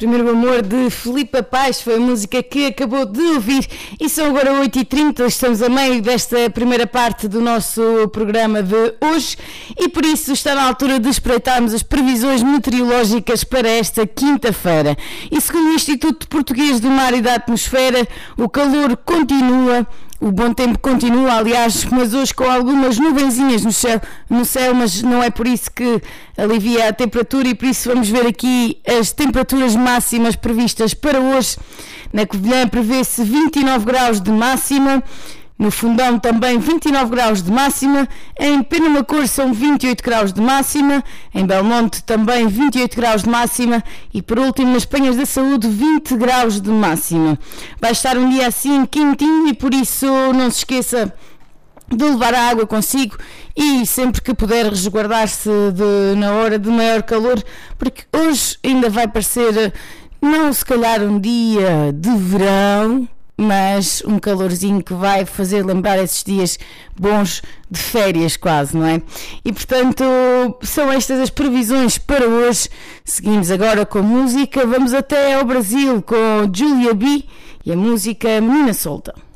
Primeiro Amor de Filipe Paz foi a música que acabou de ouvir e são agora 8h30, estamos a meio desta primeira parte do nosso programa de hoje e por isso está na altura de espreitarmos as previsões meteorológicas para esta quinta-feira. E segundo o Instituto Português do Mar e da Atmosfera, o calor continua. O bom tempo continua, aliás, mas hoje com algumas nuvenzinhas no céu, mas não é por isso que alivia a temperatura e por isso vamos ver aqui as temperaturas máximas previstas para hoje. Na Covilhã prevê-se 29 graus de máxima, no Fundão também 29 graus de máxima, em Penamacor são 28 graus de máxima, em Belmonte também 28 graus de máxima e por último nas Penhas da Saúde 20 graus de máxima. Vai estar um dia assim quentinho e por isso não se esqueça de levar a água consigo e sempre que puder resguardar-se na hora de maior calor, porque hoje ainda vai parecer não se calhar um dia de verão, mas um calorzinho que vai fazer lembrar esses dias bons de férias quase, não é? E portanto são estas as previsões para hoje. Seguimos agora com música, vamos até ao Brasil com Julia B e a música Menina Solta.